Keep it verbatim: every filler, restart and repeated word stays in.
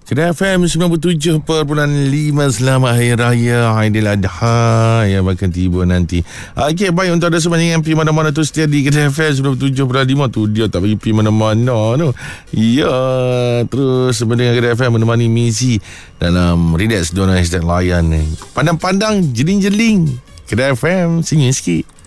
Kedai F M sembilan puluh tujuh perpuluhan lima. Selamat Hari Raya Aidiladha yang akan tiba nanti. Okey, baik, untuk ada semuanya yang pergi mana-mana tu setia di Kedai F M sembilan puluh tujuh perpuluhan lima tu, dia tak pergi pergi mana-mana tu. Ya, terus dengan Kedai F M menemani misi dalam Relax Dona Hashtag Layan ni. Pandang-pandang, jeling-jeling Kedai F M, singin sikit.